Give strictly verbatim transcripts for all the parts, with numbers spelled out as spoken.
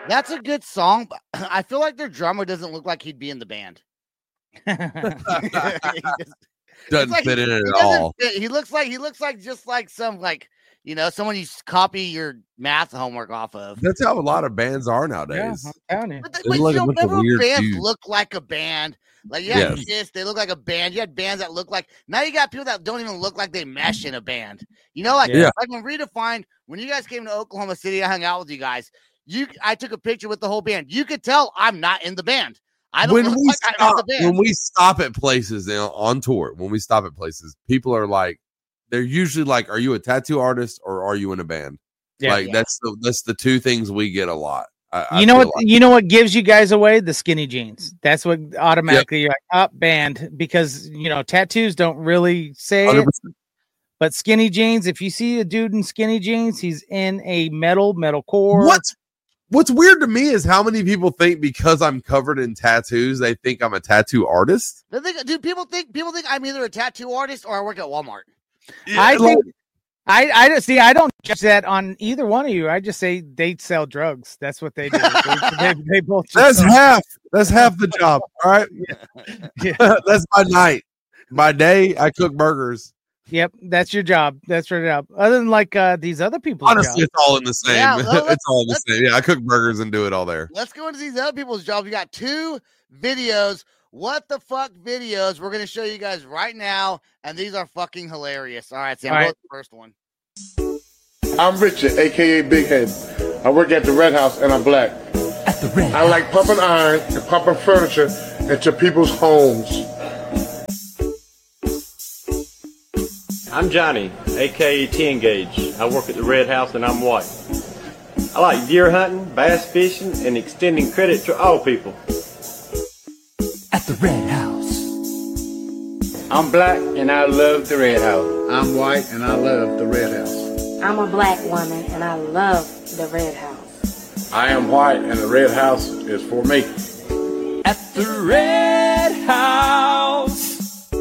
That's a good song, but I feel like their drummer doesn't look like he'd be in the band. He just, Doesn't like fit he, in it he at all. Fit. He looks like he looks like just like some like you know someone you copy your math homework off of. That's how a lot of bands are nowadays. Yeah, I'm telling you. But, the, They but look- you know, look a remember weird bands dude. look like a band. Like you had Yes. Kiss, they look like a band. You had bands that look like now you got people that don't even look like they mesh in a band. You know, like Yeah. like when Redefined, when you guys came to Oklahoma City, I hung out with you guys. You, I took a picture with the whole band. You could tell I'm not in the band. I don't When look we like I'm in stop, the band. when we stop at places you know, on tour, when we stop at places, people are like, they're usually like, "Are you a tattoo artist or are you in a band?" Yeah. like Yeah. that's the that's the two things we get a lot. I, I You know feel what? like. You know what gives you guys away? The skinny jeans. That's what automatically you're like up band because you know tattoos don't really say one hundred it. percent. But skinny jeans. If you see a dude in skinny jeans, he's in a metal metalcore. What's What's weird to me is how many people think because I'm covered in tattoos, they think I'm a tattoo artist. The thing, dude, people think people think I'm either a tattoo artist or I work at Walmart. I like- think. I I just see. I don't judge that on either one of you. I just say they sell drugs. That's what they do. they, they, they both. just That's sell- half. That's half the job. All right. Yeah. That's my night. My day, I cook burgers. Yep, that's your job. That's your job. Other than like uh, these other people's Honestly, jobs. it's all in the same. Yeah, well, let's- it's all in the let's- same. Yeah, I cook burgers and do it all there. Let's go into these other people's jobs. We got two videos. What the fuck videos? We're gonna show you guys right now, and these are fucking hilarious. All right, Sam, All go right. with the first one. I'm Richard, aka Big Head. I work at the Red House and I'm black. At the Red I like pumping iron and pumping furniture into people's homes. I'm Johnny, aka T-Engage. I work at the Red House and I'm white. I like deer hunting, bass fishing, and extending credit to all people. At the Red House. I'm black and I love the Red House. I'm white and I love the Red House. I'm a black woman and I love the Red House. I am white and the Red House is for me. At the Red House.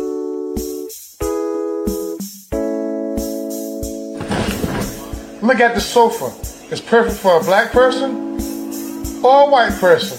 Look at the sofa. It's perfect for a black person or a white person.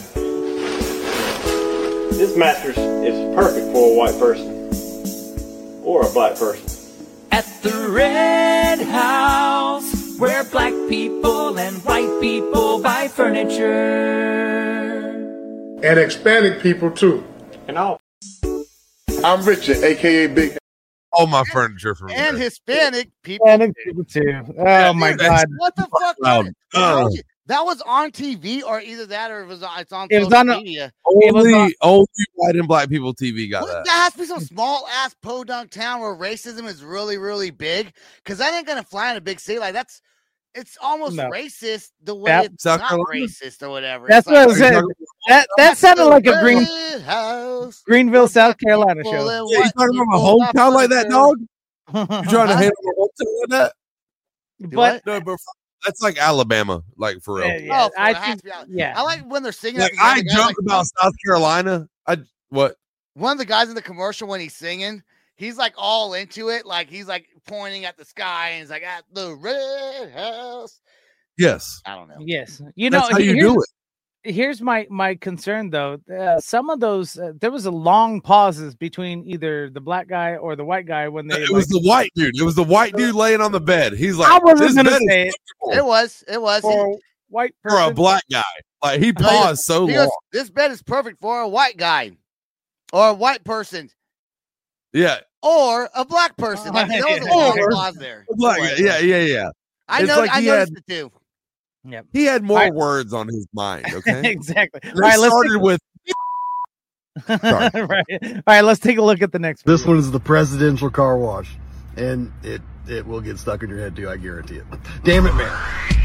This mattress is perfect for a white person or a black person. At the Red House, where black people and white people buy furniture. And Hispanic people too. And all. I'm Richard, aka Big Head. All my furniture from And there. Hispanic people. Hispanic people too. Oh my Dude, god! What the fuck? Loud. How Uh. would you- That was on T V, or either that, or it was on, it's on It was social on a- media. It was Only, on- only white and black people T V got What, that. that has to be some small ass podunk town where racism is really, really big. Because that ain't gonna fly in a big city like that's. It's almost No. racist the way Yep. it's South not Carolina? racist or whatever. That's It's what I like, was saying. That that sounded like a green Red House, Greenville, South Carolina people show. and Yeah, you white talking about my people, hometown like that, dog? You trying to Huh? handle my hometown like that? But No, but that's like Alabama, like for real. yeah, yeah, Oh, I Florida has think to be out. yeah. I like when they're singing. Like at the end, I the guy's joke like- about South Carolina. I what? one of the guys in the commercial when he's singing, he's like all into it. Like he's like pointing at the sky and he's like at the Red House. Yes, I don't know. Yes, you know that's how you here's, do it. here's my my concern though. Uh, some of those uh, there was a long pauses between either the black guy or the white guy when they. It was like, the white dude. It was the white dude laying on the bed. He's like, I wasn't this gonna bed is say it It was. It was. He- for a white for person. a black guy. Like he No, he paused goes- so he long. goes, this bed is perfect for a white guy or a white person Yeah, or a black person. Like, there was a long Or- pause there. black. It was. Yeah, yeah, yeah. I It's know. like I he noticed had- it too. Yep. He had more I- words on his mind. Okay, Exactly. All they right, let's started take, with right. All right, let's take a look at the next. This video. one is the presidential car wash, and it it will get stuck in your head too. I guarantee it. Damn it, man!